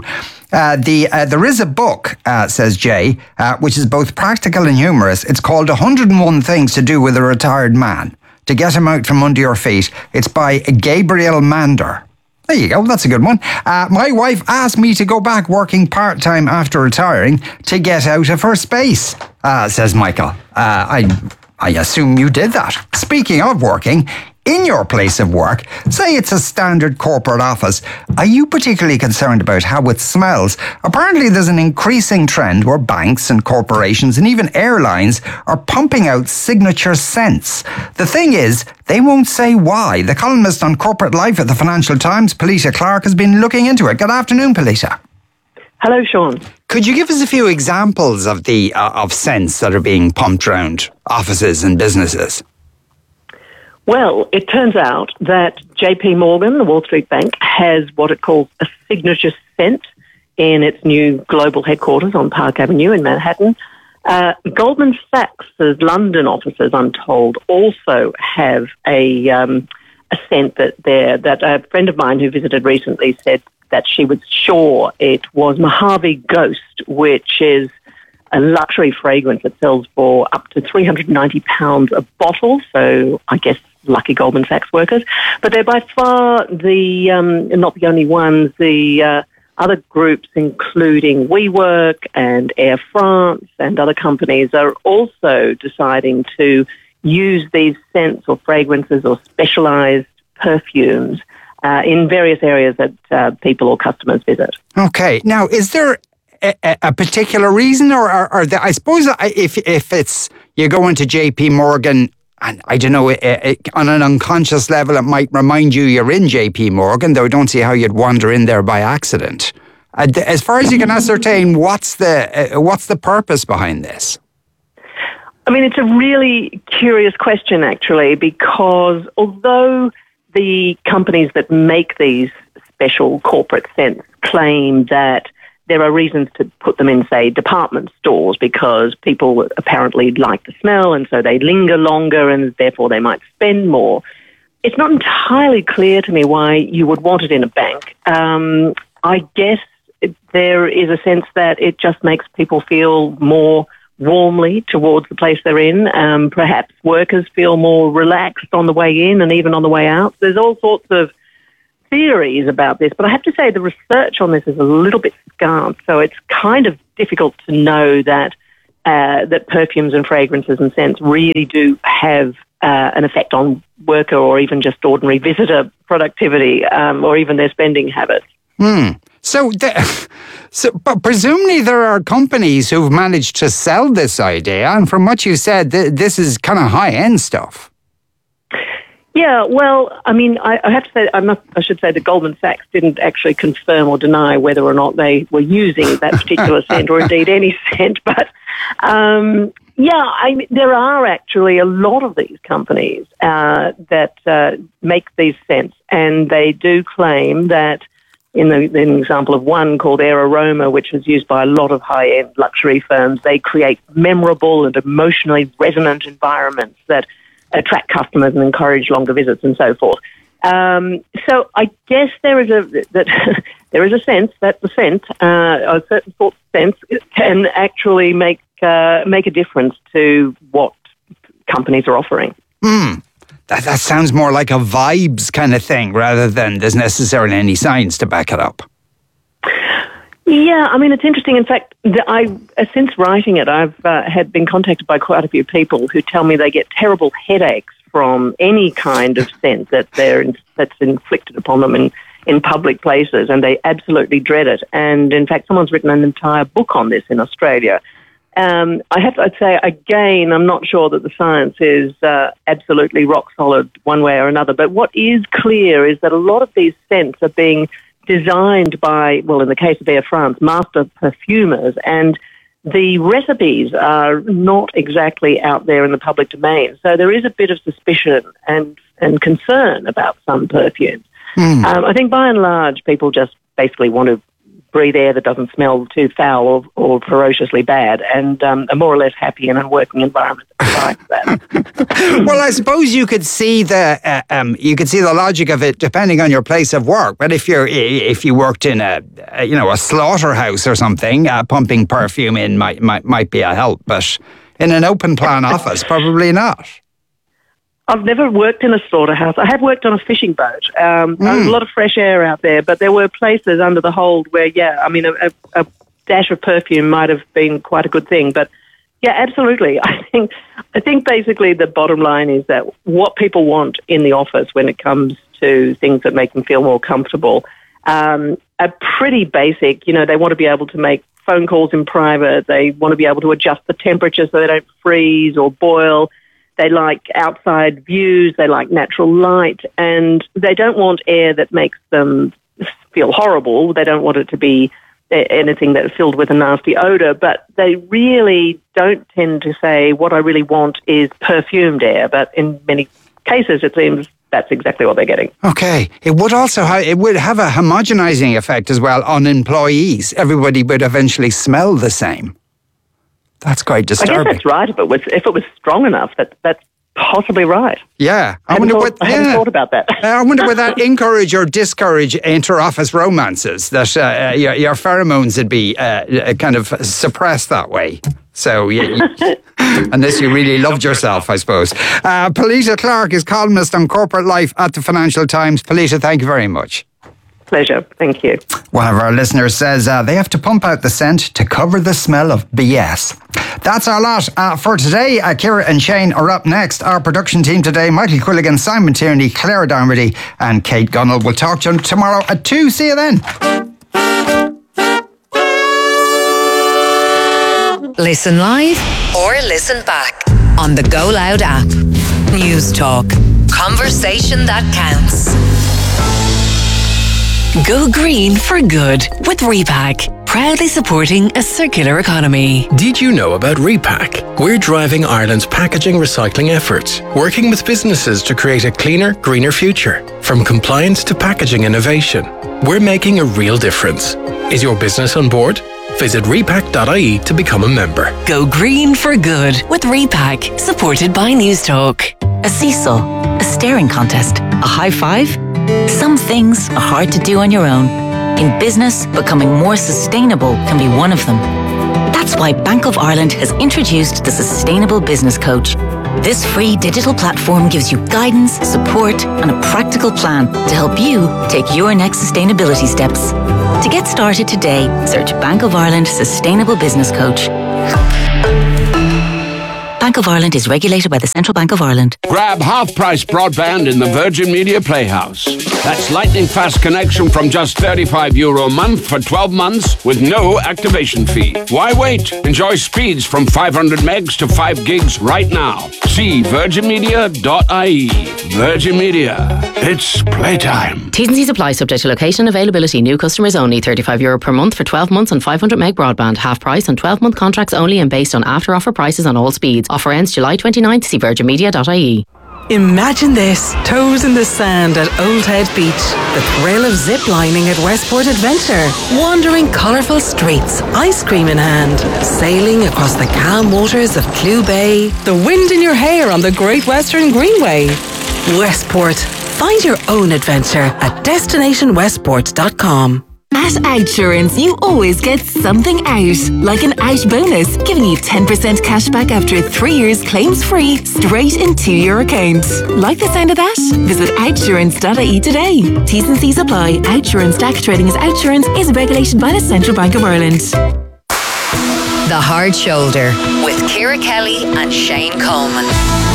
Speaker 1: there is a book, says Jay, which is both practical and humorous. It's called 101 Things to Do with a Retired Man. To get him out from under your feet. It's by Gabriel Mander. There you go, that's a good one. My wife asked me to go back working part-time after retiring to get out of her space, says Michael. I assume you did that. Speaking of working, in your place of work, say it's a standard corporate office, are you particularly concerned about how it smells? Apparently there's an increasing trend where banks and corporations and even airlines are pumping out signature scents. The thing is, they won't say why. The columnist on corporate life at the Financial Times, Polita Clark, has been looking into it. Good afternoon, Polita.
Speaker 19: Hello, Sean.
Speaker 1: Could you give us a few examples of the of scents that are being pumped around offices and businesses?
Speaker 19: Well, it turns out that JP Morgan, the Wall Street Bank, has what it calls a signature scent in its new global headquarters on Park Avenue in Manhattan. Goldman Sachs' London offices, I'm told, also have a scent that a friend of mine who visited recently said that she was sure it was Mojave Ghost, which is a luxury fragrance that sells for up to £390 a bottle. So I guess lucky Goldman Sachs workers. But they're by far not the only ones. The other groups, including WeWork and Air France and other companies, are also deciding to use these scents or fragrances or specialized perfumes in various areas that people or customers visit. Okay. Now, is there a particular reason, or I suppose if it's you go into JP Morgan, and I don't know, on an unconscious level, it might remind you you're in JP Morgan, though I don't see how you'd wander in there by accident. As far as you can ascertain, what's the purpose behind this? I mean, it's a really curious question, actually, because although the companies that make these special corporate scents claim that there are reasons to put them in, say, department stores because people apparently like the smell and so they linger longer and therefore they might spend more, it's not entirely clear to me why you would want it in a bank. I guess there is a sense that it just makes people feel more warmly towards the place they're in. Perhaps workers feel more relaxed on the way in and even on the way out. There's all sorts of theories about this, but I have to say the research on this is a little bit scant, so it's kind of difficult to know that that perfumes and fragrances and scents really do have an effect on worker or even just ordinary visitor productivity or even their spending habits.
Speaker 1: But presumably there are companies who've managed to sell this idea, and from what you said, this is kind of high-end stuff.
Speaker 19: Yeah, well, I mean, I have to say, I should say that Goldman Sachs didn't actually confirm or deny whether or not they were using that particular scent or indeed any scent. But, there are actually a lot of these companies that make these scents, and they do claim that in the example of one called Air Aroma, which is used by a lot of high-end luxury firms, they create memorable and emotionally resonant environments that attract customers and encourage longer visits and so forth. So I guess there is a sense that the scent, a certain sort of scent, can actually make a difference to what companies are offering.
Speaker 1: That sounds more like a vibes kind of thing rather than there's necessarily any science to back it up.
Speaker 19: Yeah, I mean, it's interesting. In fact, since writing it, I've had been contacted by quite a few people who tell me they get terrible headaches from any kind of scent that's inflicted upon them in public places, and they absolutely dread it. And in fact, someone's written an entire book on this in Australia. I'd say, again, I'm not sure that the science is absolutely rock solid one way or another, but what is clear is that a lot of these scents are being designed by, well, in the case of Air France, master perfumers, and the recipes are not exactly out there in the public domain. So there is a bit of suspicion and concern about some perfumes. I think by and large, people just basically want to breathe air that doesn't smell too foul or ferociously bad, and are more or less happy in a working environment like that.
Speaker 1: Well, I suppose you could see the logic of it depending on your place of work. But if you worked in a slaughterhouse or something, pumping perfume in might be a help. But in an open plan office, probably not.
Speaker 19: I've never worked in a slaughterhouse. I have worked on a fishing boat. There's a lot of fresh air out there, but there were places under the hold where, a dash of perfume might have been quite a good thing. But yeah, absolutely. I think basically the bottom line is that what people want in the office when it comes to things that make them feel more comfortable are pretty basic. You know, they want to be able to make phone calls in private. They want to be able to adjust the temperature so they don't freeze or boil. They like outside views, they like natural light, and they don't want air that makes them feel horrible. They don't want it to be anything that's filled with a nasty odor, but they really don't tend to say, what I really want is perfumed air, but in many cases it seems that's exactly what they're getting.
Speaker 1: Okay. It would also have a homogenizing effect as well on employees. Everybody would eventually smell the same. That's quite disturbing.
Speaker 19: I guess that's right. If it was strong enough, that's possibly right.
Speaker 1: Yeah.
Speaker 19: I hadn't thought about that.
Speaker 1: I wonder would that encourage or discourage inter-office romances, that your pheromones would be kind of suppressed that way. So, unless you really loved yourself, I suppose. Polita Clark is columnist on corporate life at the Financial Times. Polita, thank you very much.
Speaker 19: Pleasure. Thank you.
Speaker 1: One of our listeners says they have to pump out the scent to cover the smell of BS. That's our lot for today. Ciara and Shane are up next. Our production team today, Michael Quilligan, Simon Tierney, Claire Downredy and Kate Gunnell. We'll talk to you tomorrow at 2. See you then.
Speaker 15: Listen live or listen back on the Go Loud app. News Talk. Conversation that counts.
Speaker 4: Go green for good with Repack. proudly supporting a circular economy.
Speaker 8: Did you know about Repack? We're driving Ireland's packaging recycling efforts, working with businesses to create a cleaner, greener future. From compliance to packaging innovation, we're making a real difference. Is your business on board? Visit repack.ie to become a member.
Speaker 4: Go green for good with Repack, supported by News Talk.
Speaker 20: A seesaw, a staring contest, a high five. Some things are hard to do on your own. In business, becoming more sustainable can be one of them. That's why Bank of Ireland has introduced the Sustainable Business Coach. This free digital platform gives you guidance, support, and a practical plan to help you take your next sustainability steps. To get started today, search Bank of Ireland Sustainable Business Coach. Bank of Ireland is regulated by the Central Bank of Ireland.
Speaker 21: Grab half-price broadband in the Virgin Media Playhouse. That's lightning-fast connection from just €35 a month for 12 months with no activation fee. Why wait? Enjoy speeds from 500 megs to 5 gigs right now. See virginmedia.ie. Virgin Media. It's playtime.
Speaker 22: T's and C's apply, subject to location availability. New customers only. €35 per month for 12 months on 500 meg broadband. Half price on 12-month contracts only and based on after-offer prices on all speeds. Offer ends July 29th. See virginmedia.ie.
Speaker 23: Imagine this, toes in the sand at Old Head Beach, the thrill of zip-lining at Westport Adventure, wandering colourful streets, ice cream in hand, sailing across the calm waters of Clew Bay, the wind in your hair on the Great Western Greenway. Westport. Find your own adventure at destinationwestport.com.
Speaker 16: At Outsurance, you always get something out, like an out bonus, giving you 10% cash back after 3 years claims-free, straight into your account. Like the sound of that? Visit outsurance.ie today. T's and C's apply. Outsurance DAC trading as Outsurance is regulated by the Central Bank of Ireland.
Speaker 15: The Hard Shoulder with Ciara Kelly and Shane Coleman.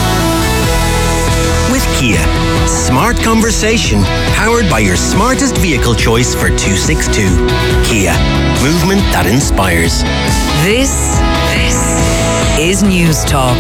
Speaker 5: With Kia. Smart conversation powered by your smartest vehicle choice for 262. Kia. Movement that inspires.
Speaker 15: This is News Talk.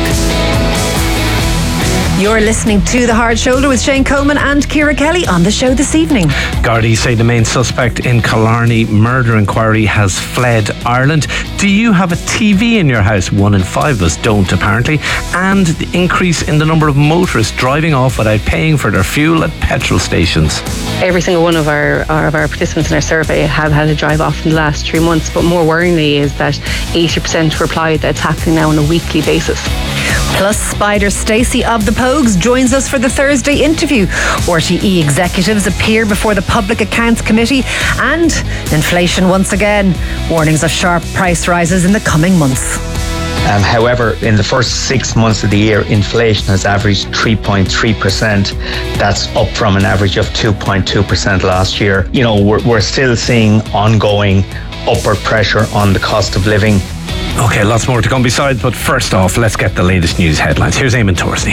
Speaker 24: You're listening to The Hard Shoulder with Shane Coleman and Ciara Kelly on the show this evening.
Speaker 6: Gardaí say the main suspect in Killarney murder inquiry has fled Ireland. Do you have a TV in your house? 1 in 5 of us don't, apparently. And the increase in the number of motorists driving off without paying for their fuel at petrol stations.
Speaker 25: Every single one of our participants in our survey have had a drive off in the last 3 months, but more worryingly is that 80% replied that it's happening now on a weekly basis.
Speaker 24: Plus, Spider Stacey of the Pogues joins us for the Thursday interview. RTE executives appear before the Public Accounts Committee, and inflation once again. Warnings of sharp price rises in the coming months.
Speaker 26: However, in the first 6 months of the year, inflation has averaged 3.3%. That's up from an average of 2.2% last year. You know, we're still seeing ongoing upward pressure on the cost of living.
Speaker 6: Okay, lots more to come besides, but first off, let's get the latest news headlines. Here's Eamon Torsey.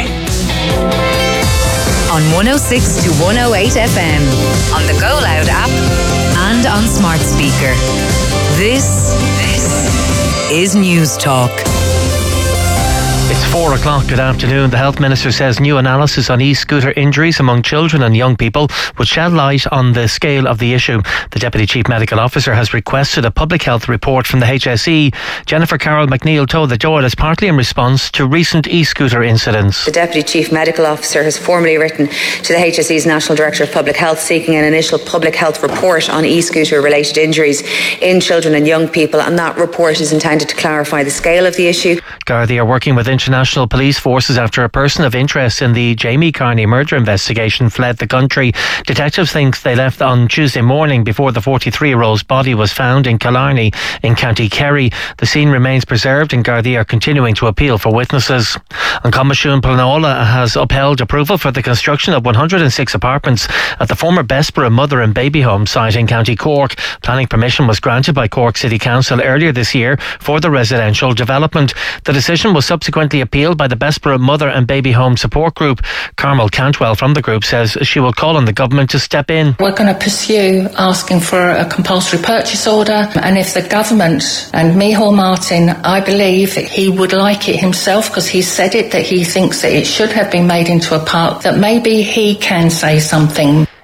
Speaker 15: On 106 to 108 FM, on the Go Loud app, and on smart speaker. This is News Talk.
Speaker 27: It's 4 o'clock. Good afternoon. The Health Minister says new analysis on e-scooter injuries among children and young people would shed light on the scale of the issue. The Deputy Chief Medical Officer has requested a public health report from the HSE. Jennifer Carroll McNeil told the Dáil it's partly in response to recent e-scooter incidents.
Speaker 28: The Deputy Chief Medical Officer has formally written to the HSE's National Director of Public Health seeking an initial public health report on e-scooter related injuries in children and young people, and that report is intended to clarify the scale of the issue.
Speaker 27: Gardaí are working with international police forces after a person of interest in the Jamie Carney murder investigation fled the country. Detectives think they left on Tuesday morning before the 43-year-old's body was found in Killarney in County Kerry. The scene remains preserved and Gardaí are continuing to appeal for witnesses. And Coimisiún Pleanála has upheld approval for the construction of 106 apartments at the former Bessborough Mother and Baby Home site in County Cork. Planning permission was granted by Cork City Council earlier this year for the residential development. The decision was subsequently appealed by the Bessborough Mother and Baby Home Support Group. Carmel Cantwell from the group says she will call on the government to step in.
Speaker 29: We're going to pursue asking for a compulsory purchase order, and if the government and Micheál Martin, I believe that he would like it himself because he said it, that he thinks that it should have been made into a park, that maybe he can say something.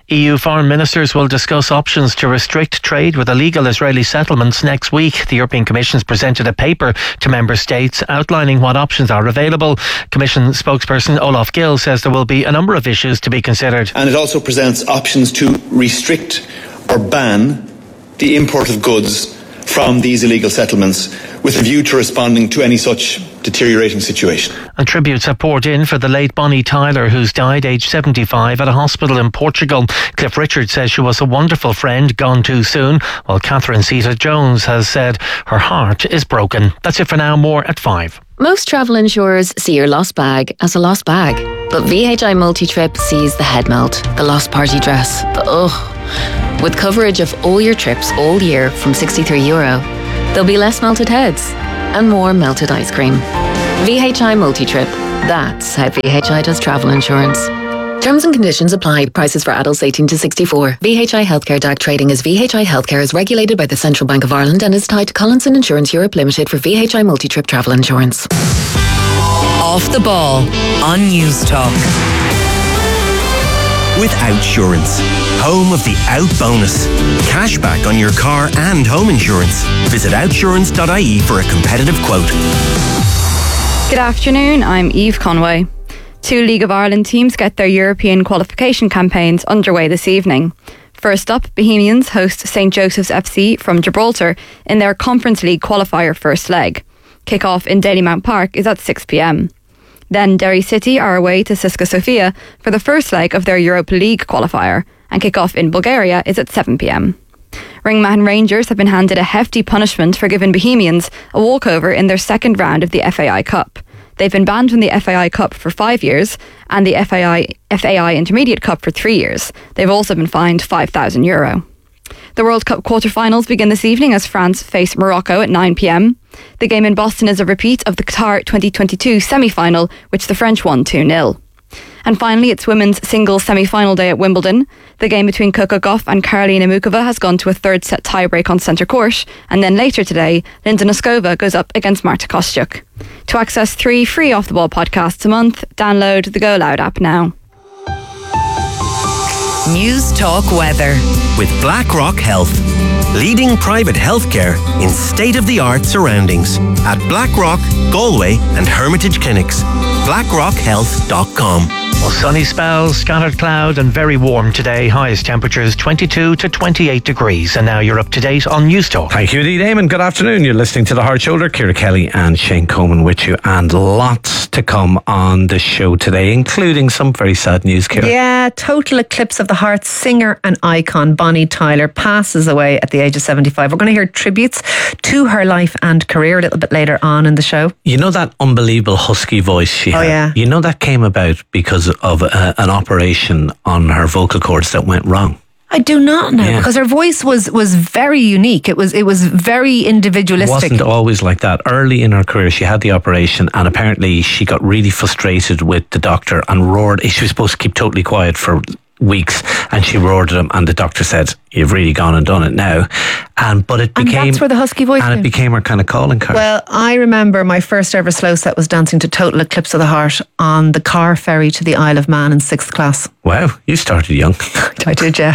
Speaker 27: EU foreign ministers will discuss options to restrict trade with illegal Israeli settlements next week. The European Commission has presented a paper to member states outlining what options are available. Commission spokesperson Olaf Gill says there will be a number of issues to be considered.
Speaker 2: And it also presents options to restrict or ban the import of goods from these illegal settlements with a view to responding to any such deteriorating situation.
Speaker 27: And tributes have poured in for the late Bonnie Tyler, who's died aged 75 at a hospital in Portugal. Cliff Richard says she was a wonderful friend, gone too soon, while Catherine Zeta-Jones has said her heart is broken. That's it for now. More at 5.
Speaker 22: Most travel insurers see your lost bag as a lost bag. But VHI Multi-Trip sees the head melt, the lost party dress, the ugh. With coverage of all your trips all year from €63, there'll be less melted heads and more melted ice cream. VHI Multi-Trip. That's how VHI does travel insurance. Terms and conditions apply. Prices for adults 18 to 64. VHI Healthcare DAC trading as VHI Healthcare is regulated by the Central Bank of Ireland and is tied to Collinson Insurance Europe Limited for VHI Multi-Trip travel insurance.
Speaker 4: Off the ball on News Talk.
Speaker 5: With Outsurance, home of the Out Bonus. Cashback on your car and home insurance. Visit outsurance.ie for a competitive quote.
Speaker 3: Good afternoon, I'm Eve Conway. 2 League of Ireland teams get their European qualification campaigns underway this evening. First up, Bohemians host St Joseph's FC from Gibraltar in their Conference League qualifier first leg. Kick-off in Dalymount Park is at 6 p.m. Then Derry City are away to Siska Sofia for the first leg of their Europa League qualifier, and kick-off in Bulgaria is at 7 p.m. Ringmahon Rangers have been handed a hefty punishment for giving Bohemians a walkover in their second round of the FAI Cup. They've been banned from the FAI Cup for 5 years and the FAI Intermediate Cup for 3 years. They've also been fined €5,000. The World Cup quarter-finals begin this evening as France face Morocco at 9 p.m. The game in Boston is a repeat of the Qatar 2022 semi-final, which the French won 2-0. And finally, it's women's singles semi-final day at Wimbledon. The game between Coco Gauff and Karolina Mukova has gone to a third set tiebreak on centre court. And then later today, Linda Noskova goes up against Marta Kostyuk. To access 3 free Off the Ball podcasts a month, download the Go Loud app now.
Speaker 4: News Talk weather.
Speaker 5: With BlackRock Health. Leading private healthcare in state-of-the-art surroundings. At BlackRock, Galway and Hermitage Clinics. BlackRockHealth.com.
Speaker 27: Well, sunny spells, scattered cloud and very warm today. Highest temperatures 22 to 28 degrees. And now you're up to date on News Talk.
Speaker 7: Thank you, indeed, Eamon. Good afternoon. You're listening to The Hard Shoulder. Ciara Kelly and Shane Coleman with you. And lots to come on the show today, including some very sad news, Ciara.
Speaker 24: Yeah, total eclipse of the heart. Singer and icon Bonnie Tyler passes away at the age of 75. We're going to hear tributes to her life and career a little bit later on in the show.
Speaker 7: You know that unbelievable husky voice she had?
Speaker 24: Yeah.
Speaker 7: You know that came about because of an operation on her vocal cords that went wrong.
Speaker 24: I do not know, because her voice was very unique. It was very individualistic.
Speaker 7: It wasn't always like that. Early in her career, she had the operation, and apparently she got really frustrated with the doctor and roared. She was supposed to keep totally quiet for weeks, and she roared at him, and the doctor said, "You've really gone and done it now." But it became,
Speaker 24: and that's where the husky voice
Speaker 7: and
Speaker 24: came.
Speaker 7: It became her kind of calling card.
Speaker 24: Well, I remember my first ever slow set was dancing to Total Eclipse of the Heart on the car ferry to the Isle of Man in 6th class.
Speaker 7: Wow, you started young.
Speaker 24: I did, yeah.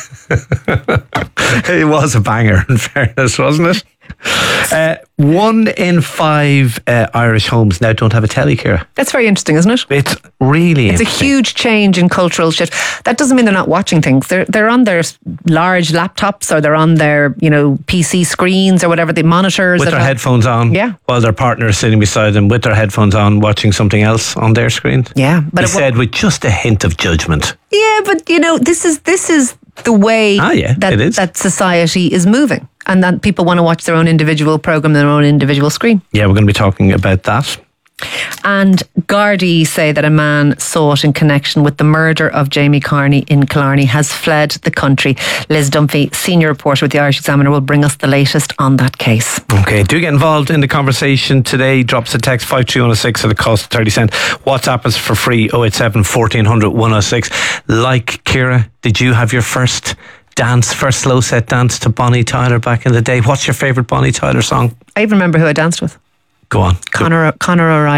Speaker 7: It was a banger, in fairness, wasn't it? 1 in 5 Irish homes now don't have a telly, Ciara.
Speaker 24: That's very interesting, isn't it?
Speaker 7: It's really
Speaker 24: It's a huge change in cultural shift. That doesn't mean they're not watching things. They're on their large laptops, or they're on their PC screens or whatever, the monitors.
Speaker 7: With their headphones on, while their partner is sitting beside them with their headphones on, watching something else on their screen.
Speaker 24: Yeah,
Speaker 7: but he said with just a hint of judgment.
Speaker 24: Yeah, but this is the way that society is moving, and that people want to watch their own individual programme, their own individual screen.
Speaker 7: Yeah, we're going to be talking about that.
Speaker 24: And Gardaí say that a man sought in connection with the murder of Jamie Carney in Killarney has fled the country. Liz Dunphy, senior reporter with the Irish Examiner, will bring us the latest on that case.
Speaker 7: Okay, do get involved in the conversation today. Drops a text 53106 at a cost of 30 cents. WhatsApp is for free, 087 1400 106. Like Ciara, did you have your first slow set dance to Bonnie Tyler back in the day? What's your favourite Bonnie Tyler song?
Speaker 24: I even remember who I danced with.
Speaker 7: Go on.
Speaker 24: Conor O'Reilly.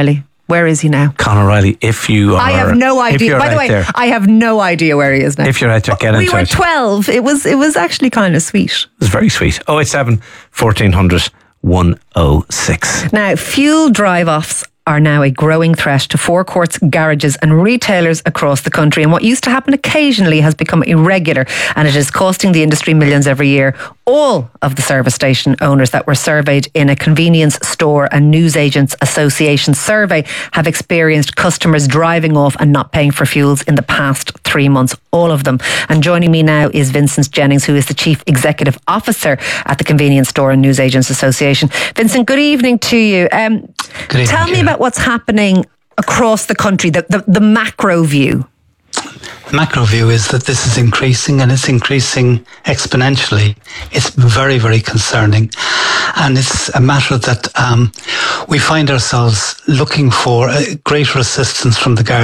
Speaker 24: Where is he now?
Speaker 7: Conor Riley, if you are...
Speaker 24: I have no idea. By the way, I have no idea where he is now.
Speaker 7: If you're out there, get into it.
Speaker 24: We were 12. It was actually kind of sweet.
Speaker 7: It was very sweet. 087 1400 106.
Speaker 24: Now, fuel drive-offs are now a growing threat to forecourts, garages and retailers across the country. And what used to happen occasionally has become irregular, and it is costing the industry millions every year. All of the service station owners that were surveyed in a Convenience Store and Newsagents Association survey have experienced customers driving off and not paying for fuels in the past 3 months. All of them. And joining me now is Vincent Jennings, who is the Chief Executive Officer at the Convenience Store and Newsagents Association. Vincent, good evening to you.
Speaker 9: Good evening,
Speaker 24: tell me about what's happening across the country, the macro view.
Speaker 9: The macro view is that this is increasing, and it's increasing exponentially. It's very, very concerning. And it's a matter that we find ourselves looking for greater assistance from the